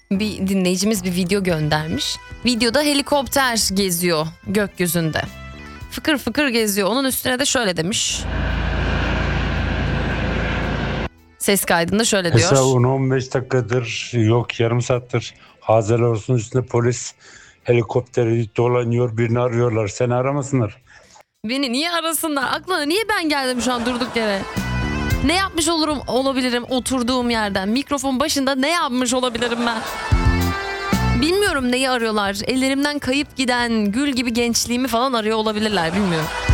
Bir dinleyicimiz bir video göndermiş. Videoda helikopter geziyor gökyüzünde. Fıkır fıkır geziyor. Onun üstüne de şöyle demiş. Ses kaydında şöyle diyor. Mesela 10-15 dakikadır, yok yarım saattir Hazel olsun üstünde polis helikopteri dolanıyor, birini arıyorlar. Seni aramasınlar. Beni niye arasınlar? Aklına niye ben geldim şu an durduk yere? Ne yapmış olabilirim oturduğum yerden? Mikrofon başında ne yapmış olabilirim ben? Bilmiyorum neyi arıyorlar. Ellerimden kayıp giden gül gibi gençliğimi falan arıyor olabilirler, bilmiyorum.